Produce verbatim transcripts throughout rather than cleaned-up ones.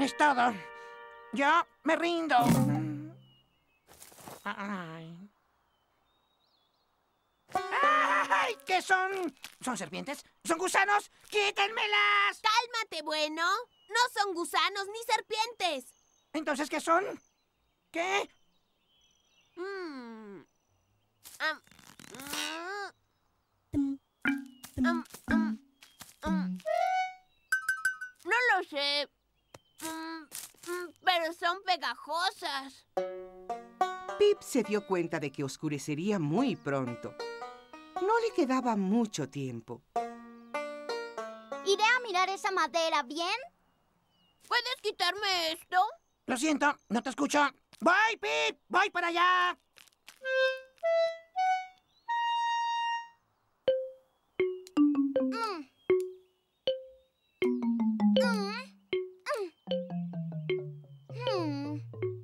Es todo. Yo me rindo. Ay. ¡Ay! ¿Qué son? ¿Son serpientes? ¿Son gusanos? ¡Quítenmelas! Cálmate, bueno. No son gusanos ni serpientes. ¿Entonces qué son? ¿Qué? Mm. Am, mm. Am, am, am. No lo sé. Mm, mm, pero son pegajosas. Pip se dio cuenta de que oscurecería muy pronto. No le quedaba mucho tiempo. Iré a mirar esa madera, ¿bien? ¿Puedes quitarme esto? Lo siento, no te escucho. ¡Voy, Pip! ¡Voy para allá! Mm. Mm. Mm.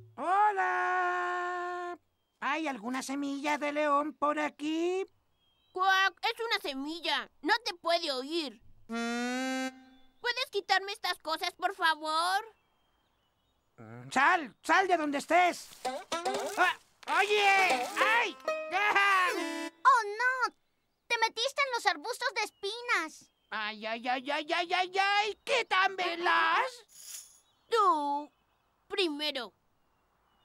¡Hola! ¿Hay alguna semilla de león por aquí? Cuac, es una semilla. No te puede oír. ¿Puedes quitarme estas cosas, por favor? ¡Sal! ¡Sal de donde estés! Ah, ¡Oye! ¡Ay! ¡Ah! ¡Oh, no! ¡Te metiste en los arbustos de espinas! ¡Ay, ay, ay, ay, ay, ay, ay! ¡Quítamelas! Tú, primero.